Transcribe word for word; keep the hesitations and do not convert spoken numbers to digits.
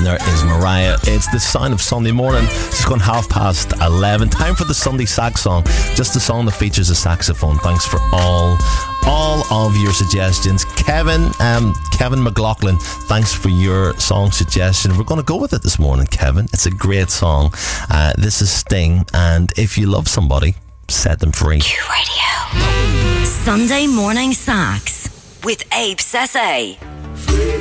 there is Mariah. It's the sound of Sunday morning. It's gone half past eleven. Time for the Sunday sax song. Just a song that features a saxophone. Thanks for all all of your suggestions. Kevin, um, Kevin McLaughlin, thanks for your song suggestion. We're going to go with it this morning, Kevin. It's a great song. Uh, this is Sting, and if you love somebody, set them free. Q Radio. Sunday morning sax with Abe Sese.